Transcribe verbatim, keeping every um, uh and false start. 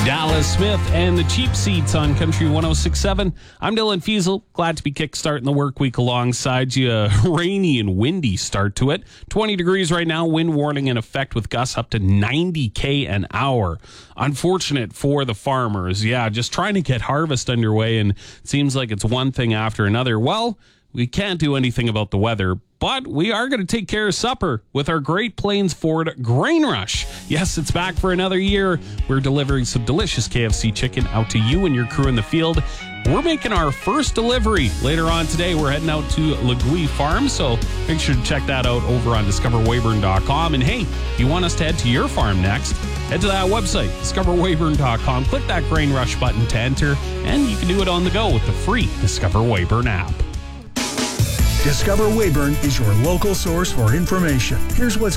Dallas Smith and the Cheap Seats on Country one oh six point seven. I'm Dylan Fiesel. Glad to be kickstarting the work week alongside you. A rainy and windy start to it. twenty degrees right now. Wind warning in effect with gusts up to ninety kilometers an hour. Unfortunate for the farmers. Yeah, just trying to get harvest underway, and it seems like it's one thing after another. Well, we can't do anything about the weather, but we are going to take care of supper with our Great Plains Ford Grain Rush. Yes, it's back for another year. We're delivering some delicious K F C chicken out to you and your crew in the field. We're making our first delivery later on today. We're heading out to Lagui Farm, so make sure to check that out over on discover weyburn dot com. And hey, if you want us to head to your farm next, head to that website, discover weyburn dot com. Click that Grain Rush button to enter, and you can do it on the go with the free Discover Weyburn app. Discover Weyburn is your local source for information. Here's what's